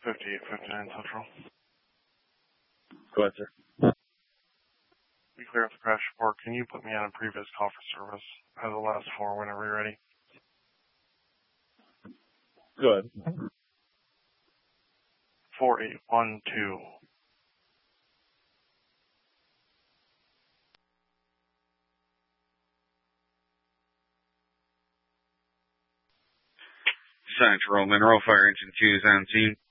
5859 Central. Go ahead, sir. We clear up the crash report. Can you put me on a previous call for service? I have the last four whenever you're ready. Go ahead. 4812. Central Mineral Fire Engine 2 is on scene.